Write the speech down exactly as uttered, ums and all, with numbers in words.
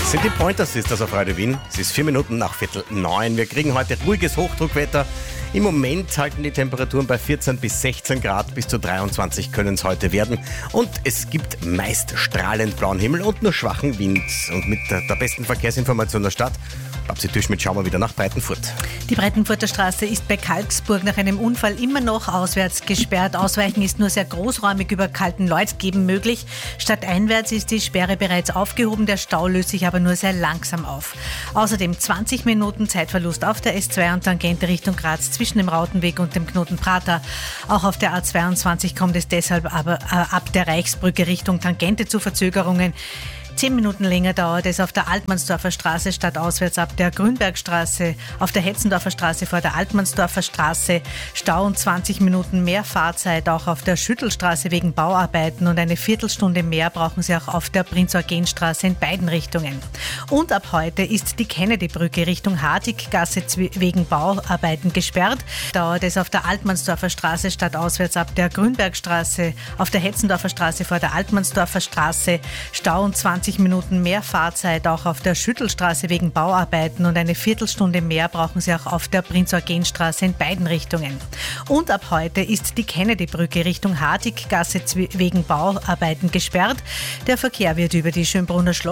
Das sind die Pointer Sisters auf Radio Wien. Es ist vier Minuten nach Viertel neun. Wir kriegen heute ruhiges Hochdruckwetter. Im Moment halten die Temperaturen bei vierzehn bis sechzehn Grad. Bis zu dreiundzwanzig können es heute werden. Und es gibt meist strahlend blauen Himmel und nur schwachen Wind. Und mit der, der besten Verkehrsinformation der Stadt, Babsi Tüschmidt, schauen wir wieder nach Breitenfurt. Die Breitenfurter Straße ist bei Kalksburg nach einem Unfall immer noch auswärts gesperrt. Ausweichen ist nur sehr großräumig über Kaltenleutgeben möglich. Stadteinwärts ist die Sperre bereits aufgehoben, der Stau löst sich aber nur sehr langsam auf. Außerdem zwanzig Minuten Zeitverlust auf der S zwei und Tangente Richtung Graz zwischen dem Rautenweg und dem Knoten Prater. Auch auf der A zweiundzwanzig kommt es deshalb aber äh, ab der Reichsbrücke Richtung Tangente zu Verzögerungen. Zehn Minuten länger dauert es auf der Altmannsdorfer Straße stadtauswärts ab der Grünbergstraße, auf der Hetzendorfer Straße vor der Altmannsdorfer Straße. Stau und zwanzig Minuten mehr Fahrzeit auch auf der Schüttelstraße wegen Bauarbeiten und eine Viertelstunde mehr brauchen Sie auch auf der Prinz-Eugen-Straße in beiden Richtungen. Und ab heute ist die Kennedy-Brücke Richtung Hartiggasse wegen Bauarbeiten gesperrt. Dauert es auf der Altmannsdorfer Straße stadtauswärts ab der Grünbergstraße, auf der Hetzendorfer Straße vor der Altmannsdorfer Straße. Stau und zwanzig Minuten mehr Fahrzeit auch auf der Schüttelstraße wegen Bauarbeiten und eine Viertelstunde mehr brauchen Sie auch auf der Prinz-Eugen-Straße in beiden Richtungen. Und ab heute ist die Kennedy-Brücke Richtung Hartiggasse wegen Bauarbeiten gesperrt. Der Verkehr wird über die Schönbrunner Schloss